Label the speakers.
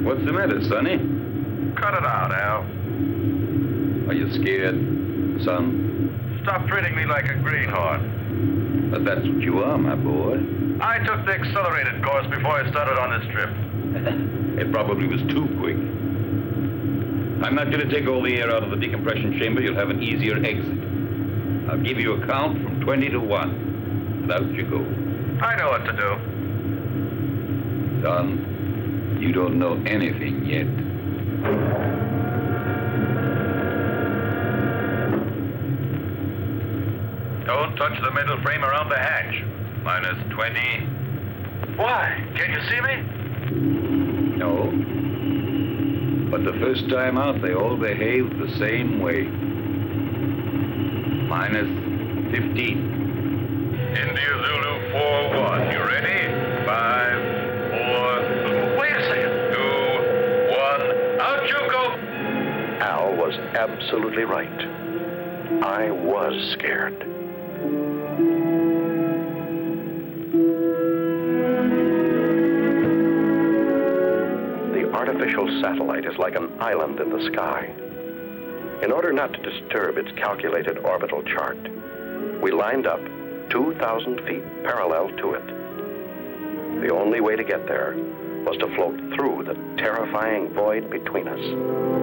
Speaker 1: What's the matter, Sonny?
Speaker 2: Cut it out, Al.
Speaker 1: Are you scared, son?
Speaker 2: Stop treating me like a greenhorn.
Speaker 1: But that's what you are, my boy.
Speaker 2: I took the accelerated course before I started on this trip.
Speaker 1: It probably was too quick. I'm not going to take all the air out of the decompression chamber. You'll have an easier exit. I'll give you a count from 20 to 1. And out you go.
Speaker 2: I know what to do.
Speaker 1: Son, you don't know anything yet.
Speaker 2: Don't touch the metal frame around the hatch. Minus 20. Why? Can you see me?
Speaker 1: No. But the first time out, they all behaved the same way. Minus 15.
Speaker 2: India Zulu 4-1. You ready? 5, 4. Wait a second. 2, 1. Out you go.
Speaker 3: Al was absolutely right. I was scared. The artificial satellite is like an island in the sky. In order not to disturb its calculated orbital chart, we lined up 2,000 feet parallel to it. The only way to get there was to float through the terrifying void between us.